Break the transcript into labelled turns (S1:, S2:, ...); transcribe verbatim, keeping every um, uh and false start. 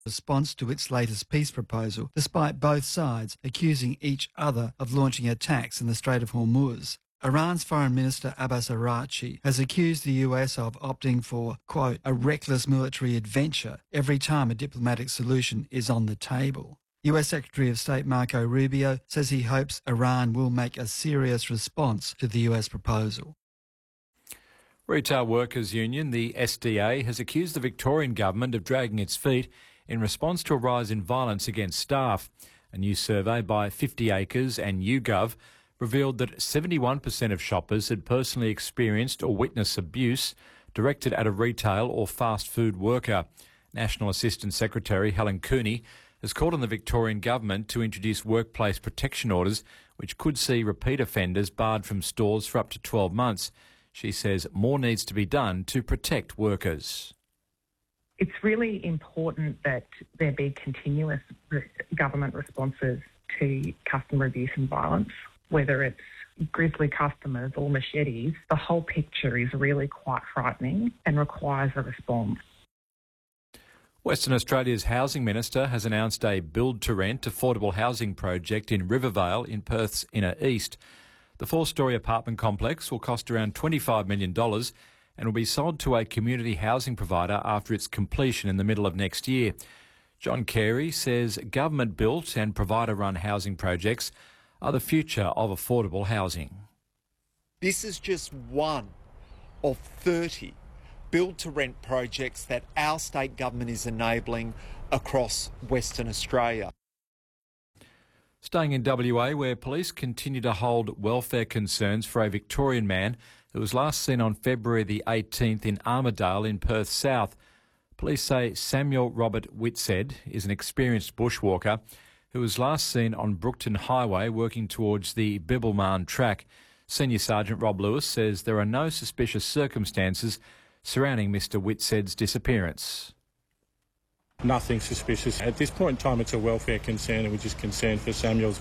S1: response to its latest peace proposal, despite both sides accusing each other of launching attacks in the Strait of Hormuz. Iran's Foreign Minister Abbas Araghchi has accused the U S of opting for, quote, a reckless military adventure every time a diplomatic solution is on the table. U S Secretary of State Marco Rubio says he hopes Iran will make a serious response to the U S proposal.
S2: Retail Workers Union, the S D A, has accused the Victorian government of dragging its feet in response to a rise in violence against staff. A new survey by fifty acres and YouGov revealed that seventy-one percent of shoppers had personally experienced or witnessed abuse directed at a retail or fast food worker. National Assistant Secretary Helen Cooney has called on the Victorian government to introduce workplace protection orders which could see repeat offenders barred from stores for up to twelve months. She says more needs to be done to protect workers.
S3: It's really important that there be continuous government responses to customer abuse and violence, whether it's grisly customers or machetes. The whole picture is really quite frightening and requires a response.
S2: Western Australia's Housing Minister has announced a build-to-rent affordable housing project in Rivervale in Perth's inner east. The four-storey apartment complex will cost around twenty-five million dollars and will be sold to a community housing provider after its completion in the middle of next year. John Carey says government-built and provider-run housing projects are the future of affordable housing.
S4: This is just one of thirty build-to-rent projects that our state government is enabling across Western Australia.
S2: Staying in W A, where police continue to hold welfare concerns for a Victorian man who was last seen on February the eighteenth in Armidale in Perth South. Police say Samuel Robert Whitsed is an experienced bushwalker who was last seen on Brookton Highway working towards the Bibbulmun track. Senior Sergeant Rob Lewis says there are no suspicious circumstances surrounding Mister Whitsed's disappearance.
S5: Nothing suspicious. At this point in time, it's a welfare concern and we're just concerned for Samuel's